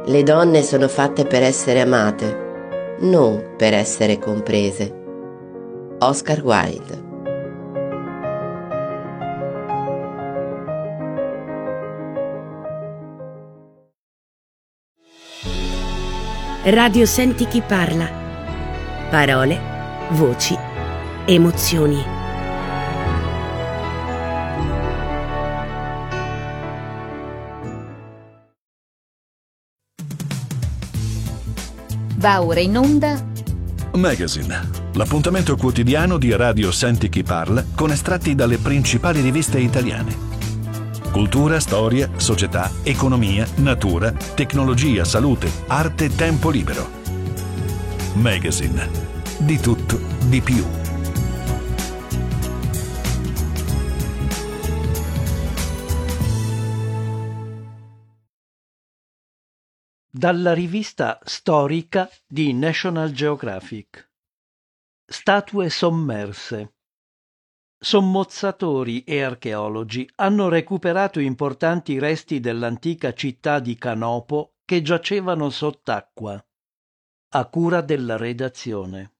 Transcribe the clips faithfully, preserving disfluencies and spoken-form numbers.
Le donne sono fatte per essere amate, non per essere comprese. Oscar Wilde. Radio Senti chi parla. Parole, voci, emozioni. Va ora in onda Magazine, l'appuntamento quotidiano di Radio Senti chi parla con estratti dalle principali riviste italiane. Cultura, storia, società, economia, natura, tecnologia, salute, arte, tempo libero. Magazine, di tutto, di più. Dalla rivista storica di National Geographic. Statue sommerse. Sommozzatori e archeologi hanno recuperato importanti resti dell'antica città di Canopo che giacevano sott'acqua, a cura della redazione.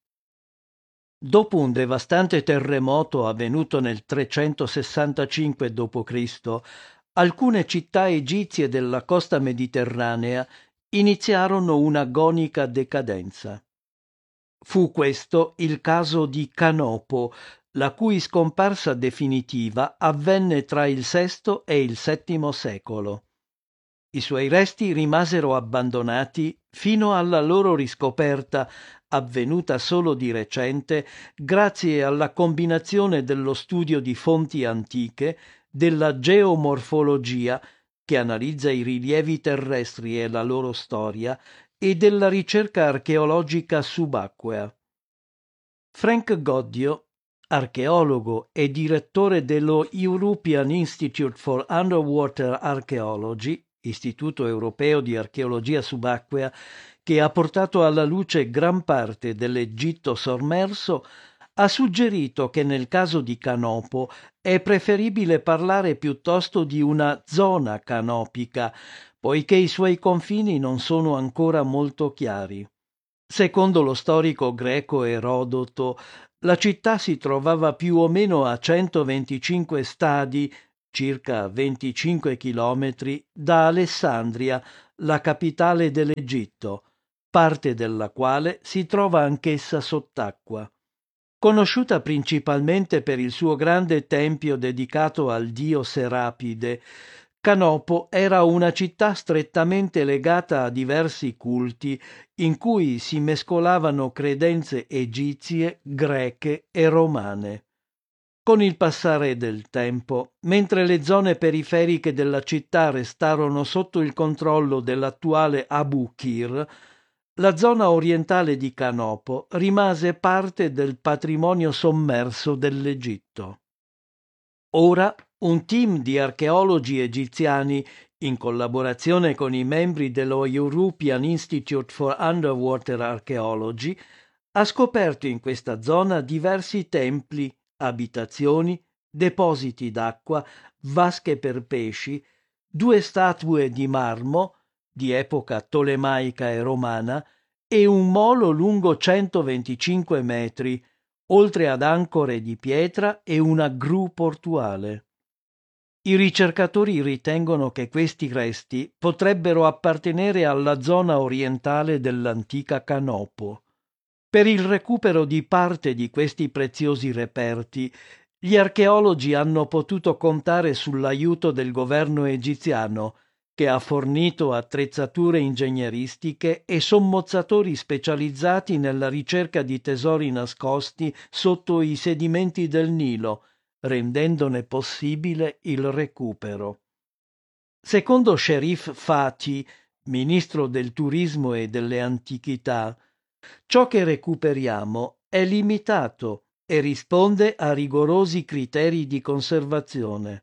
Dopo un devastante terremoto avvenuto nel trecentosessantacinque dopo Cristo, alcune città egizie della costa mediterranea iniziarono un'agonica decadenza. Fu questo il caso di Canopo, la cui scomparsa definitiva avvenne tra il sesto e il settimo secolo. I suoi resti rimasero abbandonati fino alla loro riscoperta, avvenuta solo di recente, grazie alla combinazione dello studio di fonti antiche, della geomorfologia, che analizza i rilievi terrestri e la loro storia, e della ricerca archeologica subacquea. Frank Goddio, archeologo e direttore dello European Institute for Underwater Archaeology, Istituto Europeo di Archeologia Subacquea, che ha portato alla luce gran parte dell'Egitto sommerso, ha suggerito che nel caso di Canopo è preferibile parlare piuttosto di una zona canopica, poiché i suoi confini non sono ancora molto chiari. Secondo lo storico greco Erodoto, la città si trovava più o meno a centoventicinque stadi, circa venticinque chilometri, da Alessandria, la capitale dell'Egitto, parte della quale si trova anch'essa sott'acqua. Conosciuta principalmente per il suo grande tempio dedicato al dio Serapide, Canopo era una città strettamente legata a diversi culti in cui si mescolavano credenze egizie, greche e romane. Con il passare del tempo, mentre le zone periferiche della città restarono sotto il controllo dell'attuale Abu Qir, la zona orientale di Canopo rimase parte del patrimonio sommerso dell'Egitto. Ora un team di archeologi egiziani, in collaborazione con i membri dello European Institute for Underwater Archaeology, ha scoperto in questa zona diversi templi, abitazioni, depositi d'acqua, vasche per pesci, due statue di marmo di epoca tolemaica e romana e un molo lungo centoventicinque metri, oltre ad ancore di pietra e una gru portuale. I ricercatori ritengono che questi resti potrebbero appartenere alla zona orientale dell'antica Canopo. Per il recupero di parte di questi preziosi reperti, gli archeologi hanno potuto contare sull'aiuto del governo egiziano, che ha fornito attrezzature ingegneristiche e sommozzatori specializzati nella ricerca di tesori nascosti sotto i sedimenti del Nilo, rendendone possibile il recupero. Secondo Sherif Fati, ministro del turismo e delle antichità, ciò che recuperiamo è limitato e risponde a rigorosi criteri di conservazione.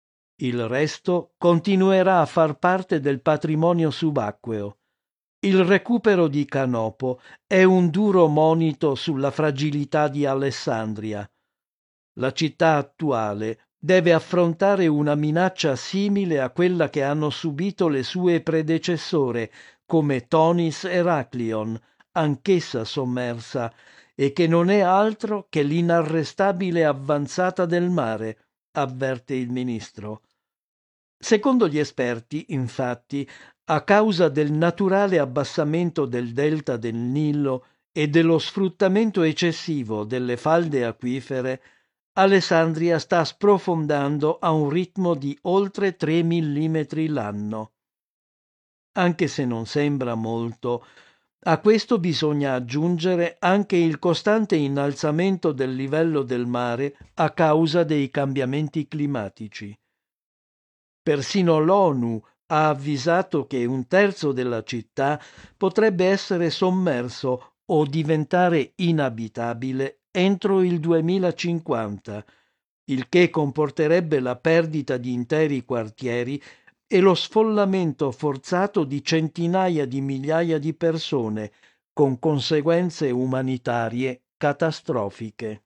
Il resto continuerà a far parte del patrimonio subacqueo. Il recupero di Canopo è un duro monito sulla fragilità di Alessandria. La città attuale, deve affrontare una minaccia simile a quella che hanno subito le sue predecessore, come Tonis Heraklion, anch'essa sommersa, e che non è altro che l'inarrestabile avanzata del mare, avverte il ministro. Secondo gli esperti, infatti, a causa del naturale abbassamento del delta del Nilo e dello sfruttamento eccessivo delle falde acquifere, Alessandria sta sprofondando a un ritmo di oltre tre millimetri l'anno. Anche se non sembra molto, a questo bisogna aggiungere anche il costante innalzamento del livello del mare a causa dei cambiamenti climatici. Persino l'ONU ha avvisato che un terzo della città potrebbe essere sommerso o diventare inabitabile entro il duemilacinquanta, il che comporterebbe la perdita di interi quartieri e lo sfollamento forzato di centinaia di migliaia di persone, con conseguenze umanitarie catastrofiche.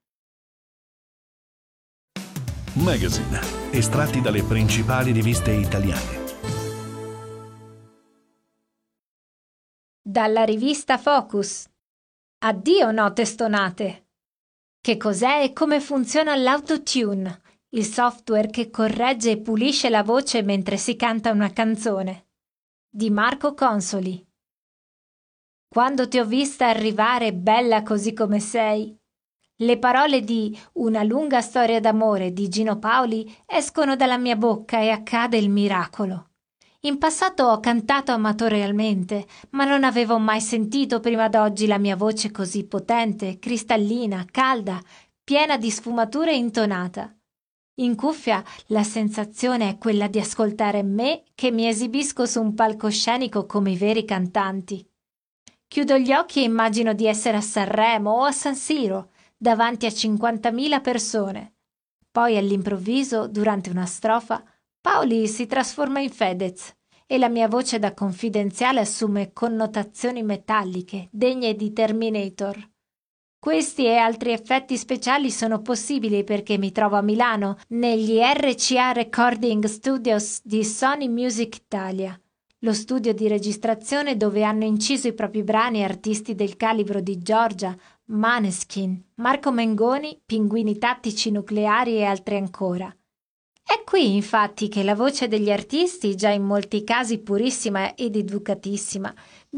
Magazine, estratti dalle principali riviste italiane. Dalla rivista Focus. Addio note stonate. Che cos'è e come funziona l'autotune, il software che corregge e pulisce la voce mentre si canta una canzone. Di Marco Consoli. Quando ti ho vista arrivare bella così come sei, le parole di Una lunga storia d'amore di Gino Paoli escono dalla mia bocca e accade il miracolo. In passato ho cantato amatorialmente, ma non avevo mai sentito prima d'oggi la mia voce così potente, cristallina, calda, piena di sfumature e intonata. In cuffia la sensazione è quella di ascoltare me che mi esibisco su un palcoscenico come i veri cantanti. Chiudo gli occhi e immagino di essere a Sanremo o a San Siro, davanti a cinquantamila persone. Poi all'improvviso, durante una strofa, Paoli si trasforma in Fedez e la mia voce da confidenziale assume connotazioni metalliche, degne di Terminator. Questi e altri effetti speciali sono possibili perché mi trovo a Milano, negli R C A Recording Studios di Sony Music Italia, lo studio di registrazione dove hanno inciso i propri brani artisti del calibro di Giorgia, Maneskin, Marco Mengoni, Pinguini Tattici Nucleari e altri ancora. È qui infatti che la voce degli artisti, già in molti casi purissima ed educatissima,